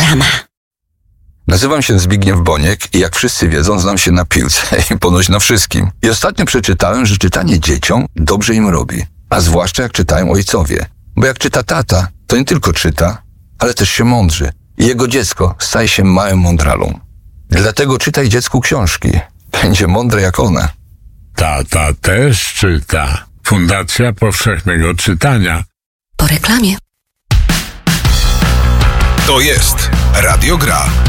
Reklama. Nazywam się Zbigniew Boniek i jak wszyscy wiedzą, znam się na piłce i ponoć na wszystkim. I ostatnio przeczytałem, że czytanie dzieciom dobrze im robi. A zwłaszcza jak czytają ojcowie. Bo jak czyta tata, to nie tylko czyta, ale też się mądrzy. I jego dziecko staje się małym mądralą. Dlatego czytaj dziecku książki. Będzie mądre jak one. Tata też czyta. Fundacja Powszechnego Czytania. Po reklamie. To jest Radio Gra.